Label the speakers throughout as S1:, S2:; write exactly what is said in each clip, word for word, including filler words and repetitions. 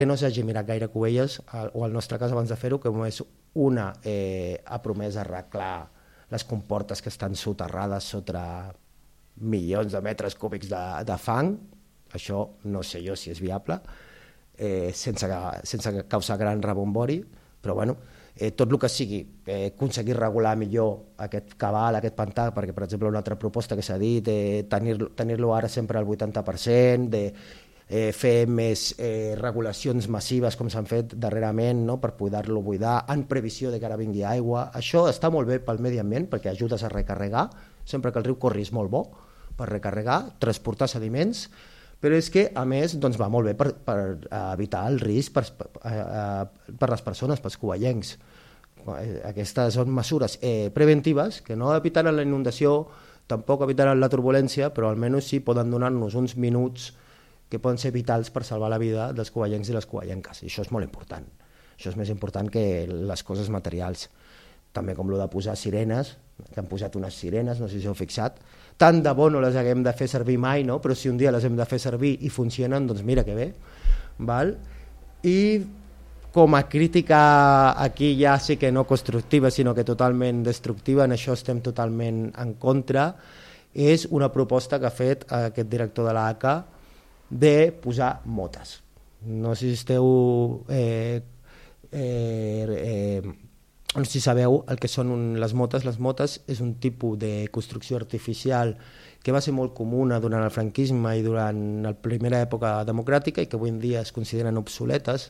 S1: que no s'hagi mirat gaire Cubelles, o al nostre cas abans de fer-ho, que només una eh, ha promès arreglar les comportes que estan soterrades sota milions de metres cúbics de, de fang. Això no sé jo si és viable, eh, sense, sense causar gran rebombori, però bueno, eh, tot el que sigui eh, aconseguir regular millor aquest cabal, aquest pantà, perquè per exemple una altra proposta que s'ha dit, eh, tenir-lo tenir-lo ara sempre al vuitanta per cent, de Eh, fer més eh, regulacions massives com s'han fet darrerament, no? Per poder-lo buidar en previsió de que ara vingui aigua. Això està molt bé pel medi ambient perquè ajudes a recarregar, sempre que el riu corri és molt bo per recarregar, transportar sediments, però és que a més doncs, va molt bé per, per evitar el risc per, per, per les persones, pels covellencs. Aquestes són mesures eh, preventives que no evitaran la inundació, tampoc evitaran la turbulència, però almenys sí poden donar-nos uns minuts que poden ser vitals per salvar la vida dels covellencs i les covellenques. I això és molt important. Això és més important que les coses materials. També com el de posar sirenes, que han posat unes sirenes, no sé si heu fixat. Tant de bo no les haguem de fer servir mai, no? Però si un dia les hem de fer servir i funcionen, doncs mira que bé. Val? I com a crítica aquí ja sí que no constructiva, sinó que totalment destructiva, en això estem totalment en contra, és una proposta que ha fet aquest director de l'A C A de posar motes. No sé si esteu eh, eh, eh, no sé si sabeu el que són un, les motes. Les motes és un tipus de construcció artificial que va ser molt comuna durant el franquisme i durant la primera època democràtica i que avui en dia es consideren obsoletes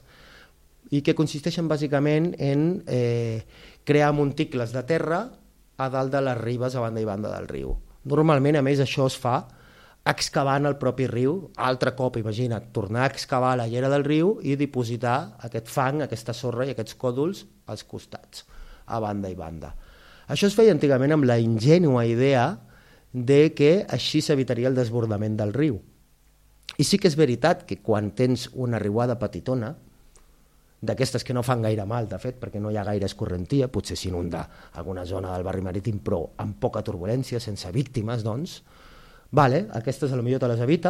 S1: i que consisteixen bàsicament en eh, crear monticles de terra a dalt de les ribes a banda i banda del riu. Normalment, a més, això es fa excavant el propi riu, altre cop, imagina't, tornar a excavar la llera del riu i dipositar aquest fang, aquesta sorra i aquests còdols als costats, a banda i banda. Això es feia antigament amb la ingènua idea de que així s'evitaria el desbordament del riu. I sí que és veritat que quan tens una riuada petitona, d'aquestes que no fan gaire mal, de fet, perquè no hi ha gaire escorrentia, potser s'inunda alguna zona del barri marítim, però amb poca turbulència, sense víctimes, doncs, vale, aquestes potser te les evita,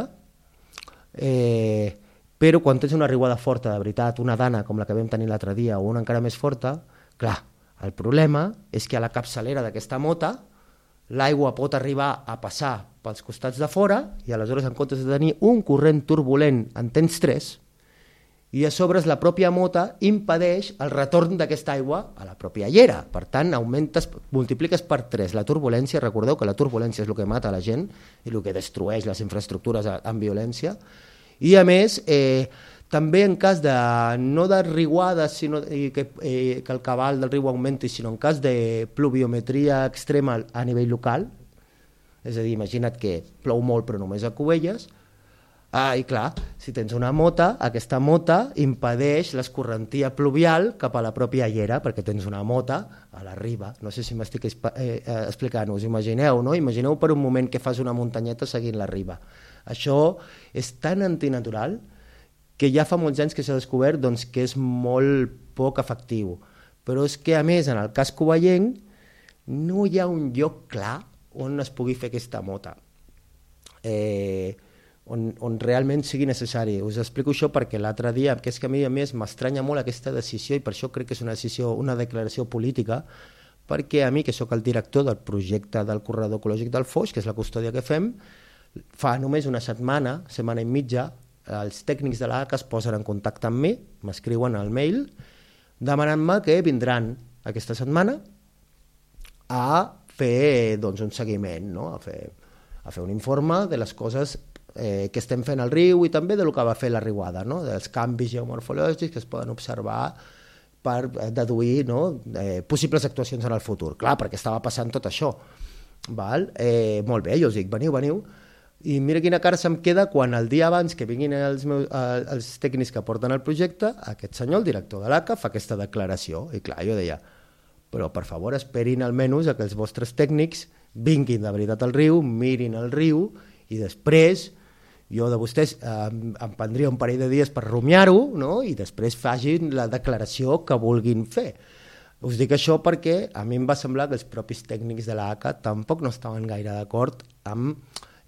S1: eh, però quan tens una riuada forta de veritat, una dana com la que vam tenir l'altre dia o una encara més forta, clar, el problema és que a la capçalera d'aquesta mota l'aigua pot arribar a passar pels costats de fora i aleshores en comptes de tenir un corrent turbulent en tens tres i a sobre la pròpia mota impedeix el retorn d'aquesta aigua a la pròpia llera. Per tant, augmentes, multipliques per tres la turbulència. Recordeu que la turbulència és el que mata la gent i el que destrueix les infraestructures amb violència. I a més, eh, també en cas de, no de riuades, sinó que, eh, que el cabal del riu augmenti, sinó en cas de pluviometria extrema a nivell local, és a dir, imagina't que plou molt però només a Cubelles, ah, i clar, si tens una mota, aquesta mota impedeix l'escorrentia pluvial cap a la pròpia llera, perquè tens una mota a la riba. No sé si m'estic eh, explicant, us imagineu, no? Imagineu per un moment que fas una muntanyeta seguint la riba. Això és tan antinatural que ja fa molts anys que s'ha descobert doncs, que és molt poc efectiu. Però és que, a més, en el cas covellenc, no hi ha un lloc clar on es pugui fer aquesta mota. Eh... On, on realment sigui necessari. Us explico això perquè l'altre dia, que és que a mi a més m'estranya molt aquesta decisió i per això crec que és una decisió, una declaració política, perquè a mi, que sóc el director del projecte del corredor ecològic del Foix, que és la custòdia que fem, fa només una setmana, setmana i mitja, els tècnics de l'A C A es posen en contacte amb mi, m'escriuen al mail, demanant-me que vindran aquesta setmana a fer doncs, un seguiment, no? a, fer, a fer un informe de les coses Eh, que estem fent al riu i també del que va fer la riuada, no? Dels canvis geomorfològics que es poden observar per deduir no? eh, possibles actuacions en el futur. Clar, perquè estava passant tot això. Val? Eh, molt bé, jo us dic, veniu, veniu. I mira quina cara se'm queda quan el dia abans que vinguin els, meus, eh, els tècnics que porten el projecte, aquest senyor, el director de l'A C A, fa aquesta declaració. I clar, jo deia, però per favor esperin almenys a que els vostres tècnics vinguin de veritat al riu, mirin el riu i després jo de vostès eh, em prendria un parell de dies per rumiar-ho, no? I després facin la declaració que vulguin fer. Us dic això perquè a mi em va semblar que els propis tècnics de l'A C A tampoc no estaven gaire d'acord amb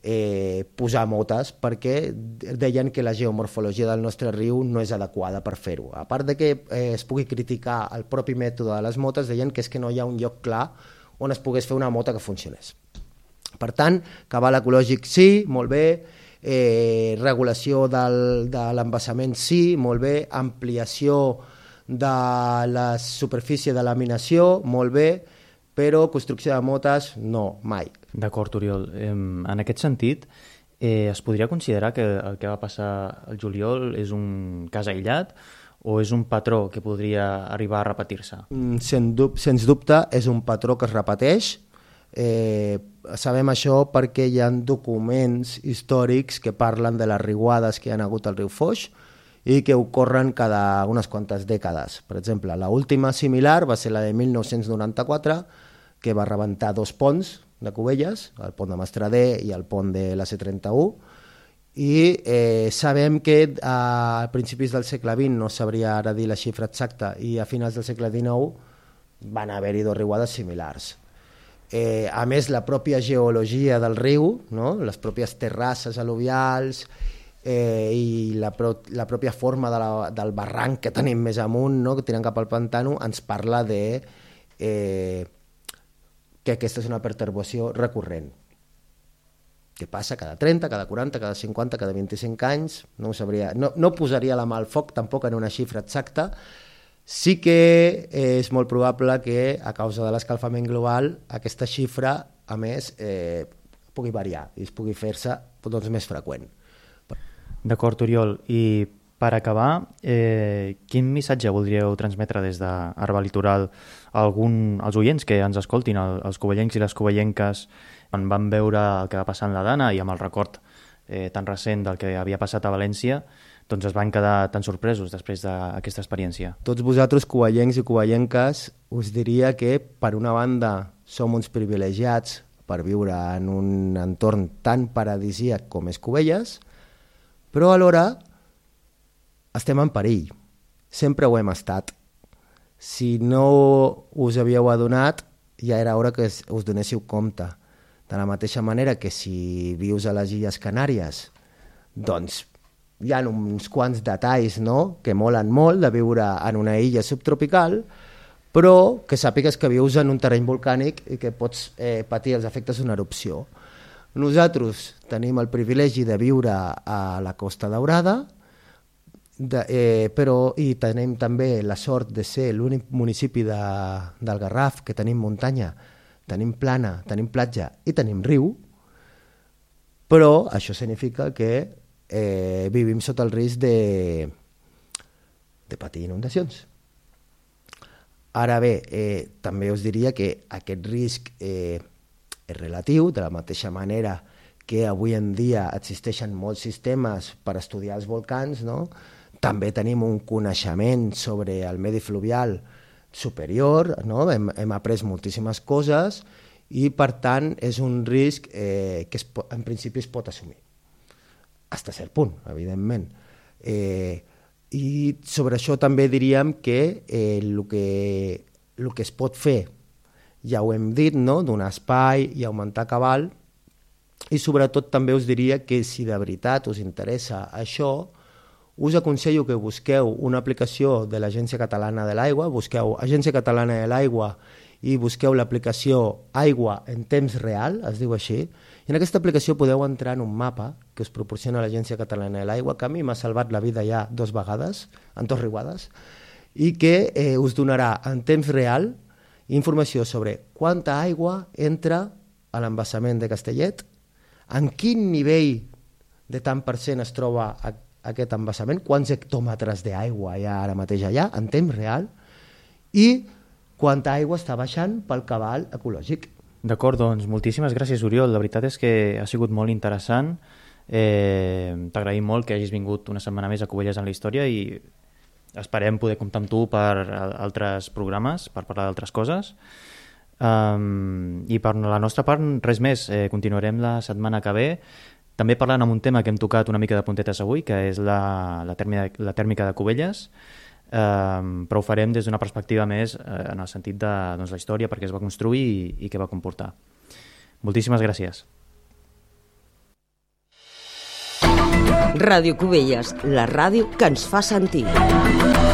S1: eh, posar motes perquè deien que la geomorfologia del nostre riu no és adequada per fer-ho. A part de que eh, es pugui criticar el propi mètode de les motes, deien que és que no hi ha un lloc clar on es pogués fer una mota que funcionés. Per tant, cabal ecològic sí, molt bé, eh, regulació del, de l'embassament sí, molt bé, ampliació de la superfície de laminació, molt bé, però construcció de motes no, mai.
S2: D'acord, Oriol. En aquest sentit, eh, es podria considerar que el que va passar al juliol és un cas aïllat o és un patró que podria arribar a repetir-se?
S1: Sens dubte, sens dubte és un patró que es repeteix. Eh, sabem això perquè hi ha documents històrics que parlen de les riuades que hi ha hagut al riu Foix i que ocorren cada unes quantes dècades. Per exemple, l'última similar va ser la de mil nou-cents noranta-quatre, que va rebentar dos ponts de Cubelles, el pont de Mastrader i el pont de la C trenta-u, i eh, sabem que a principis del segle vint, no sabria ara dir la xifra exacta, i a finals del segle dinou van haver-hi dos riuades similars. Eh, a més, la pròpia geologia del riu, no? Les pròpies terrasses al·luvials eh, i la, pro la pròpia forma de la, del barranc que tenim més amunt, no? Que tirant cap al pantano, ens parla de eh, que aquesta és una pertorbació recurrent, que passa cada trenta, cada quaranta, cada cinquanta, cada vint-i-cinc anys, no ho sabria, no, no posaria la mà al foc tampoc en una xifra exacta. Sí que és molt probable que a causa de l'escalfament global aquesta xifra, a més, eh, pugui variar i es pugui fer-se doncs, més freqüent.
S2: D'acord, Oriol. I per acabar, eh, quin missatge voldríeu transmetre des d'Arba Litoral a algun, als oients que ens escoltin, els covellencs i les covellenques, quan van veure el que va passar en la Dana i amb el record eh, tan recent del que havia passat a València, doncs es van quedar tan sorpresos després d'aquesta experiència?
S1: Tots vosaltres, covellencs i covellenques, us diria que, per una banda, som uns privilegiats per viure en un entorn tan paradisíac com és Cubelles, però alhora estem en perill. Sempre ho hem estat. Si no us havíeu adonat, ja era hora que us donéssiu compte. De la mateixa manera que si vius a les Illes Canàries, doncs hi ha uns quants detalls, no?, que molen molt de viure en una illa subtropical, però que sàpigues que vius en un terreny volcànic i que pots eh, patir els efectes d'una erupció. Nosaltres tenim el privilegi de viure a la Costa Daurada, de, eh, però i tenim també la sort de ser l'únic municipi de, del Garraf que tenim muntanya, tenim plana, tenim platja i tenim riu, però això significa que eh, vivim sota el risc de, de patir inundacions. Ara bé, eh, també us diria que aquest risc eh, és relatiu, de la mateixa manera que avui en dia existeixen molts sistemes per estudiar els volcans, no? També tenim un coneixement sobre el medi fluvial superior, no? hem, hem après moltíssimes coses i, per tant, és un risc eh, que es, en principi es pot assumir. Fins a cert punt, evidentment. Eh, I sobre això també diríem que eh, el que, el que es pot fer, ja ho hem dit, no? Donar espai i augmentar cabal, i sobretot també us diria que si de veritat us interessa això, us aconsello que busqueu una aplicació de l'Agència Catalana de l'Aigua, busqueu Agència Catalana de l'Aigua i busqueu l'aplicació Aigua en temps real, es diu així, i en aquesta aplicació podeu entrar en un mapa que us proporciona l'Agència Catalana de l'Aigua, que a mi m'ha salvat la vida ja dues vegades, en dos riuades, i que eh, us donarà en temps real informació sobre quanta aigua entra a l'embassament de Castellet, en quin nivell de tant per cent es troba a aquest embassament, quants hectòmetres d'aigua hi ha ara mateix allà, en temps real, i quanta aigua està baixant pel cabal ecològic.
S2: D'acord, doncs moltíssimes gràcies, Oriol. La veritat és que ha sigut molt interessant. Eh, T'agraïm molt que hagis vingut una setmana més a Cubelles en la història i esperem poder comptar amb tu per altres programes, per parlar d'altres coses. Um, I per la nostra part, res més. Eh, continuarem la setmana que ve també parlant amb un tema que hem tocat una mica de puntetes avui, que és la, la, tèrmica, la tèrmica de Cubelles, eh, però ho farem des d'una perspectiva més eh, en el sentit de doncs, la història, perquè es va construir i, i què va comportar. Moltíssimes gràcies.
S3: Ràdio Cubelles, la ràdio que ens fa sentir.